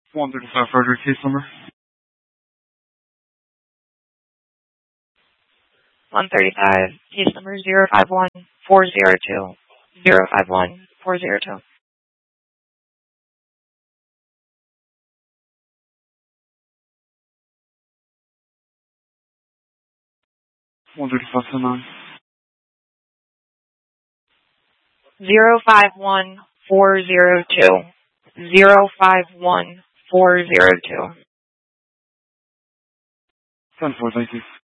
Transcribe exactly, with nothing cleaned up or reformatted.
one thirty-five Frederick, case number. one thirty-five, case number zero five one four zero two. zero five one four zero two. one thirty-five to nine. zero five one four zero two. zero five one four zero two. ten four, thank you.